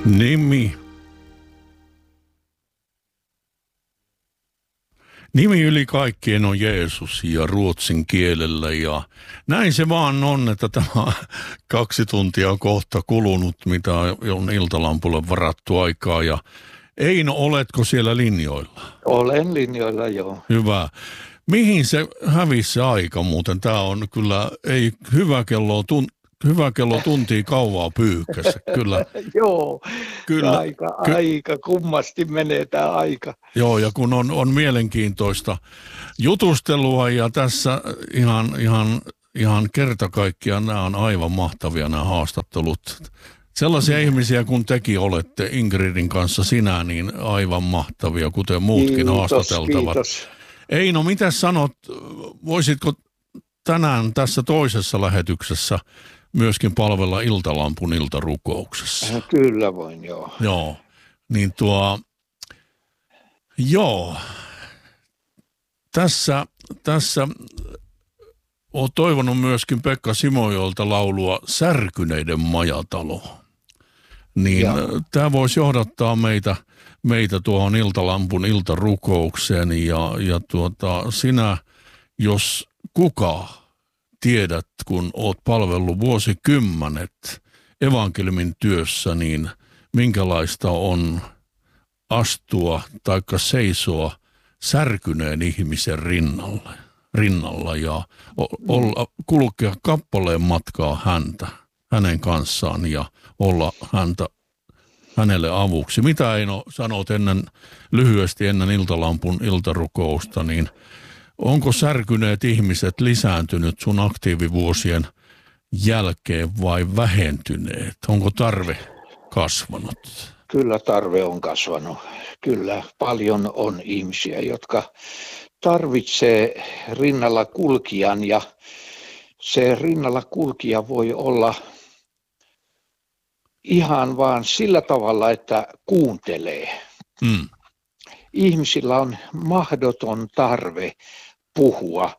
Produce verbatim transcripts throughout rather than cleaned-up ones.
Nimi. Nimi yli kaikkien on Jeesus ja ruotsin kielellä ja näin se vaan on, että tämä kaksi tuntia on kohta kulunut, mitä on Iltalampulle varattu aikaa ja Eino, oletko siellä linjoilla? Olen linjoilla, joo. Hyvä. Mihin se hävisi se aika muuten? Tämä on kyllä, ei hyvä kello, tun, hyvä kello tuntia kauaa pyyhkässä, kyllä. Joo, kyllä. Aika, Ky- aika kummasti menee tämä aika. Joo, ja kun on, on mielenkiintoista jutustelua ja tässä ihan, ihan, ihan kerta kaikkiaan nämä on aivan mahtavia nämä haastattelut. Sellaisia mm. ihmisiä kun tekin olette Ingridin kanssa sinä, niin aivan mahtavia, kuten muutkin kiitos, haastateltavat. Kiitos. Eino, mitä sanot, voisitko tänään tässä toisessa lähetyksessä myöskin palvella Iltalampun iltarukouksessa? Kyllä voin, joo. Joo, niin tuo, joo, tässä, tässä olen toivonut myöskin Pekka Simojolta laulua Särkyneiden majatalo. Niin tämä voisi johdattaa meitä, meitä tuohon Iltalampun iltarukoukseen ja, ja tuota, sinä, jos kuka tiedät, kun oot palvellut vuosikymmenet evankeliumin työssä, niin minkälaista on astua taikka seisoa särkyneen ihmisen rinnalle, rinnalla ja olla, kulkea kappaleen matkaa häntä, hänen kanssaan ja olla häntä, hänelle avuksi. Mitä Eino sanot ennen, lyhyesti ennen Iltalampun iltarukousta, niin onko särkyneet ihmiset lisääntynyt sun aktiivivuosien jälkeen vai vähentyneet? Onko tarve kasvanut? Kyllä tarve on kasvanut. Kyllä paljon on ihmisiä, jotka tarvitsee rinnalla kulkijan ja se rinnalla kulkija voi olla ihan vaan sillä tavalla, että kuuntelee. Mm. Ihmisillä on mahdoton tarve puhua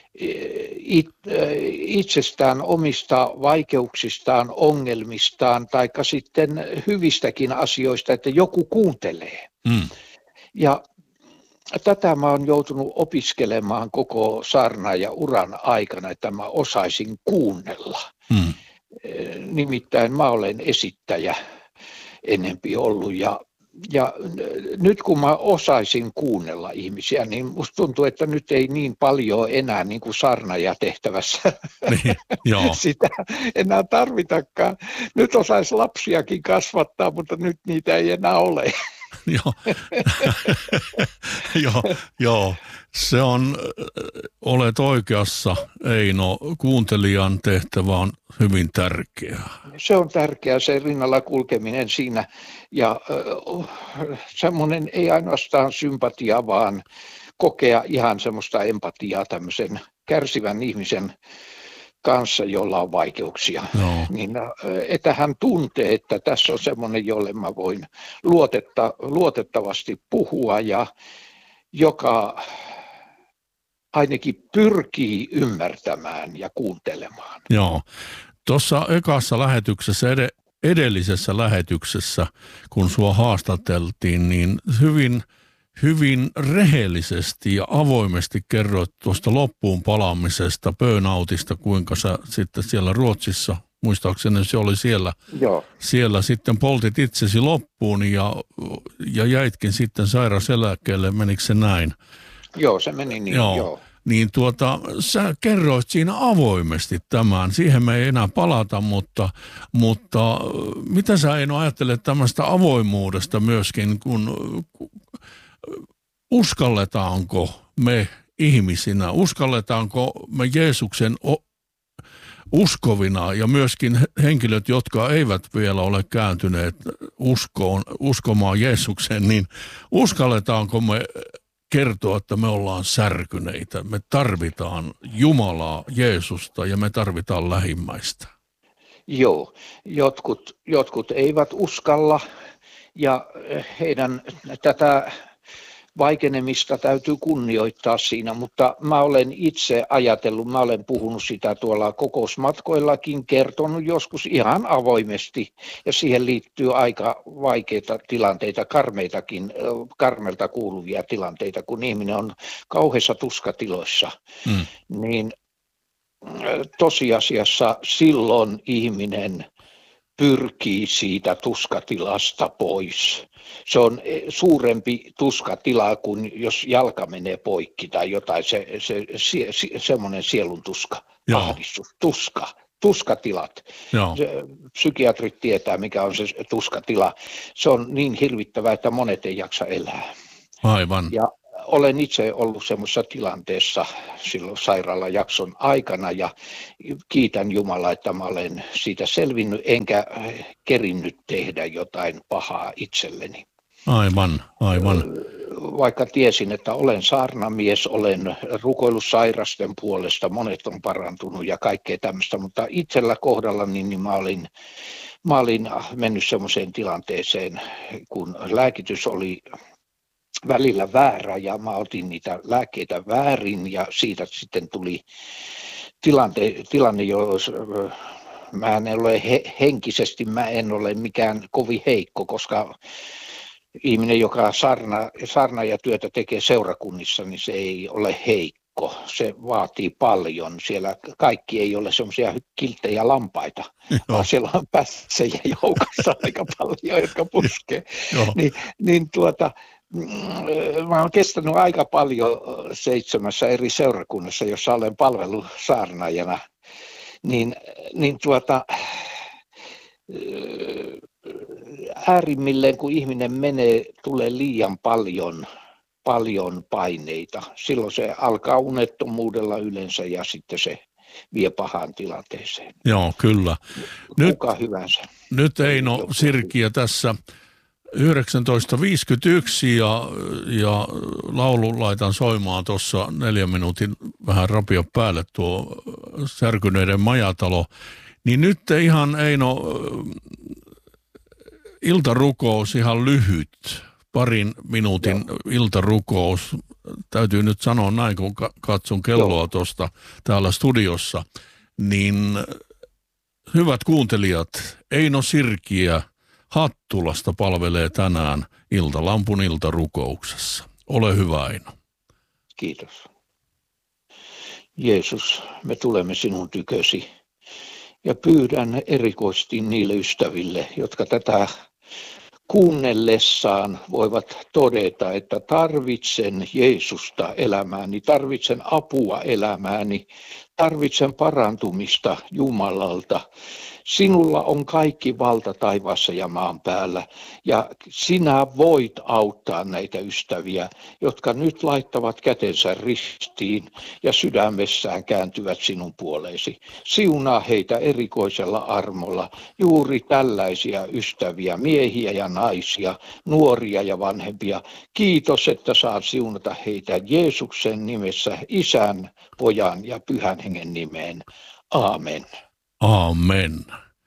itsestään, omista vaikeuksistaan, ongelmistaan tai sitten hyvistäkin asioista, että joku kuuntelee. Mm. Ja tätä mä oon joutunut opiskelemaan koko saarnan ja uran aikana, että mä osaisin kuunnella. Mm. Nimittäin mä olen esittäjä enempi ollut ja Ja nyt kun mä osaisin kuunnella ihmisiä, niin musta tuntuu, että nyt ei niin paljon enää niin kuin saarnaajatehtävässä niin, joo. sitä enää tarvitakaan. Nyt osaisi lapsiakin kasvattaa, mutta nyt niitä ei enää ole. Joo, joo, joo. Se on, olet oikeassa, Eino, kuuntelijan tehtävä on hyvin tärkeää. Se on tärkeää, se rinnalla kulkeminen siinä ja äh, semmoinen ei ainoastaan sympatia, vaan kokea ihan semmoista empatiaa tämmöisen kärsivän ihmisen kanssa, jolla on vaikeuksia, no. niin että hän tuntee, että tässä on semmoinen, jolle mä voin luotetta, luotettavasti puhua ja joka ainakin pyrkii ymmärtämään ja kuuntelemaan. Joo, tuossa ekassa lähetyksessä, ed- edellisessä lähetyksessä, kun sua haastateltiin, niin hyvin Hyvin rehellisesti ja avoimesti kerroit tuosta loppuun palaamisesta, burnoutista, kuinka sä sitten siellä Ruotsissa, muistaakseni se oli siellä, Joo. siellä sitten poltit itsesi loppuun ja, ja jäitkin sitten sairauseläkkeelle, menikö se näin? Joo, se meni niin, joo. joo. Niin tuota, sä kerroit siinä avoimesti tämän, siihen me ei enää palata, mutta, mutta mitä sä Eino ajattelet tämmöistä avoimuudesta myöskin, kun uskalletaanko me ihmisinä, uskalletaanko me Jeesuksen uskovina ja myöskin henkilöt, jotka eivät vielä ole kääntyneet uskoon, uskomaan Jeesukseen, niin uskalletaanko me kertoa, että me ollaan särkyneitä, me tarvitaan Jumalaa, Jeesusta ja me tarvitaan lähimmäistä? Joo, jotkut, jotkut eivät uskalla ja heidän tätä vaikenemista täytyy kunnioittaa siinä, mutta mä olen itse ajatellut, mä olen puhunut sitä tuolla kokousmatkoillakin, kertonut joskus ihan avoimesti, ja siihen liittyy aika vaikeita tilanteita, karmeitakin, karmelta kuuluvia tilanteita, kun ihminen on kauheissa tuskatiloissa, mm. niin tosiasiassa silloin ihminen pyrkii siitä tuskatilasta pois. Se on suurempi tuskatila kuin jos jalka menee poikki tai jotain, se, se, se, se, semmoinen sielun tuska, ahdistus, tuska, tuskatilat. Se, psykiatrit tietää, mikä on se tuskatila. Se on niin hirvittävää, että monet ei jaksa elää. Aivan. Ja olen itse ollut semmoisessa tilanteessa silloin sairaalajakson aikana ja kiitän Jumalaa, että mä olen siitä selvinnyt enkä kerinnyt tehdä jotain pahaa itselleni. Aivan, aivan. Vaikka tiesin, että olen saarnamies, olen rukoillut sairasten puolesta, monet on parantunut ja kaikkea tämmöistä, mutta itsellä kohdalla niin, niin mä olin Mä olin mennyt semmoiseen tilanteeseen, kun lääkitys oli välillä väärä ja mä otin niitä lääkkeitä väärin ja siitä sitten tuli tilante, tilanne, jos mä en ole he, henkisesti, mä en ole mikään kovin heikko, koska ihminen, joka saarna, saarna ja työtä tekee seurakunnissa, niin se ei ole heikko. Se vaatii paljon. Siellä kaikki ei ole semmoisia kilttejä lampaita, Joo. vaan siellä on pässejä joukossa aika paljon, jotka puskee. Ni, niin tuota, mä oon kestänyt aika paljon seitsemässä eri seurakunnassa, jossa olen palvellut saarnaajana, niin, niin tuota, äärimmilleen kun ihminen menee, tulee liian paljon, paljon paineita. Silloin se alkaa unettomuudella yleensä ja sitten se vie pahaan tilanteeseen. Joo, kyllä. Nyt, Kuka hyvänsä. Nyt Eino Sirkiö tässä yhdeksäntoista viisikymmentäyksi ja, ja laulu laitan soimaan tuossa neljän minuutin vähän rapio päälle tuo Särkyneiden majatalo. Niin nyt ihan Eino, iltarukous ihan lyhyt, parin minuutin Joo. iltarukous. Täytyy nyt sanoa näin, kun katson kelloa tuosta täällä studiossa, niin hyvät kuuntelijat, Eino Sirkiö Hattulasta palvelee tänään Iltalampun iltarukouksessa. Ole hyvä, Eino. Kiitos. Jeesus, me tulemme sinun tykösi ja pyydän erikoisesti niille ystäville, jotka tätä kuunnellessaan voivat todeta, että tarvitsen Jeesusta elämääni, tarvitsen apua elämääni, tarvitsen parantumista Jumalalta. Sinulla on kaikki valta taivaassa ja maan päällä ja sinä voit auttaa näitä ystäviä, jotka nyt laittavat kätensä ristiin ja sydämessään kääntyvät sinun puoleesi. Siunaa heitä erikoisella armolla, juuri tällaisia ystäviä, miehiä ja naisia, nuoria ja vanhempia. Kiitos, että saat siunata heitä Jeesuksen nimessä, Isän, Pojan ja Pyhän Hengen nimeen. Aamen. Aamen.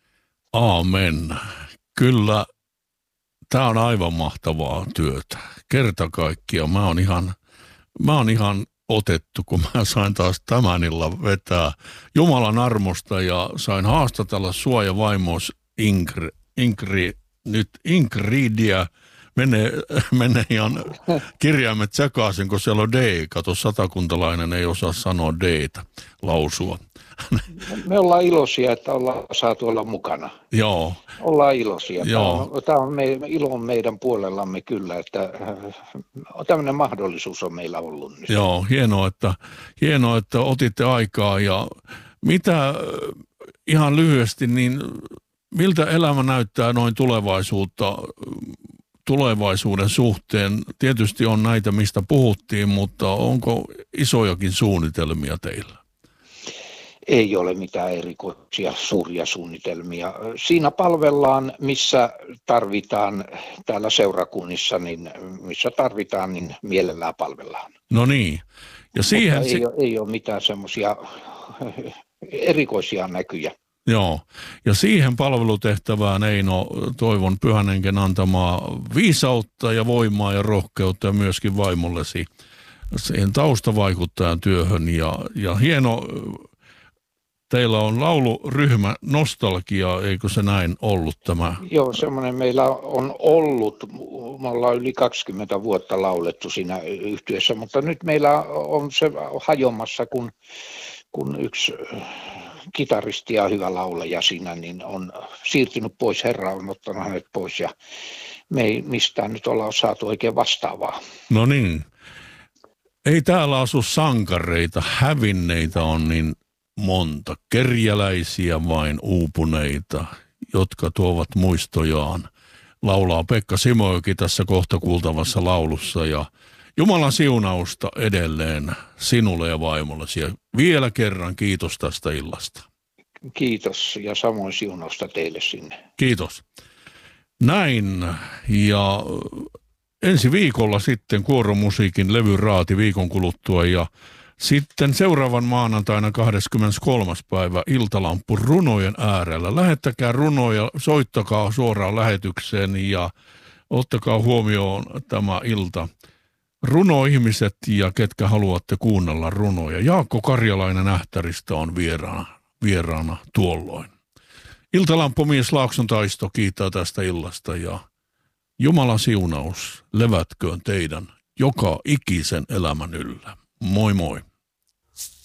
Aamen. Kyllä, tämä on aivan mahtavaa työtä. Kerta kaikkiaan. Mä oon ihan, mä oon ihan otettu, kun mä sain taas tämän illan vetää Jumalan armosta ja sain haastatella sua ja vaimos Ingri, Ingri, nyt Ingridia. Menee, menee ihan kirjaimet sekaisin, kun siellä on D. Kato, satakuntalainen ei osaa sanoa D:tä lausua. Me ollaan iloisia, että ollaan saatu olla mukana. Joo. Ollaan iloisia. Joo. Tämä on, tämä on me, ilo on meidän puolellamme kyllä, että tämmöinen mahdollisuus on meillä ollut nyt. Joo, hienoa, että, hienoa, että otitte aikaa. Ja mitä ihan lyhyesti, niin miltä elämä näyttää noin tulevaisuutta, tulevaisuuden suhteen? Tietysti on näitä, mistä puhuttiin, mutta onko isojakin suunnitelmia teillä? Ei ole mitään erikoisia suuria suunnitelmia. Siinä palvellaan, missä tarvitaan täällä seurakunnissa, niin missä tarvitaan, niin mielellään palvellaan. No niin. Ja siihen ei, si- ole, ei ole mitään semmoisia erikoisia näkyjä. Joo, ja siihen palvelutehtävään Eino toivon Pyhän Hengen antamaa viisautta ja voimaa ja rohkeutta ja myöskin vaimollesi siihen taustavaikuttajan työhön. Ja, ja hieno, teillä on lauluryhmä Nostalgia, eikö se näin ollut tämä? Joo, semmoinen meillä on ollut. Me ollaan yli kaksikymmentä vuotta laulettu siinä yhtyeessä, mutta nyt meillä on se hajomassa, kun, kun yksi kitaristi ja hyvä laulaja siinä niin on siirtynyt pois, Herra on ottanut hänet pois ja me ei mistään nyt olla saatu oikein vastaavaa. No niin. Ei täällä asu sankareita, hävinneitä on niin monta, kerjäläisiä vain uupuneita, jotka tuovat muistojaan. Laulaa Pekka Simojoki tässä kohta kuultavassa laulussa ja Jumalan siunausta edelleen sinulle ja vaimollesi ja vielä kerran kiitos tästä illasta. Kiitos ja samoin siunausta teille sinne. Kiitos. Näin ja ensi viikolla sitten Kuoromusiikin levyraati viikon kuluttua ja sitten seuraavan maanantaina kahdeskymmeneskolmas päivä Iltalamppu runojen äärellä. Lähettäkää runoja, soittakaa suoraan lähetykseen ja ottakaa huomioon tämä ilta. Runoihmiset ja ketkä haluatte kuunnella runoja. Jaakko Karjalainen Ähtäristä on vieraana, vieraana tuolloin. Iltalamppumies Laakson Taisto kiittää tästä illasta ja Jumalan siunaus levätköön teidän joka ikisen elämän yllä. Moi moi.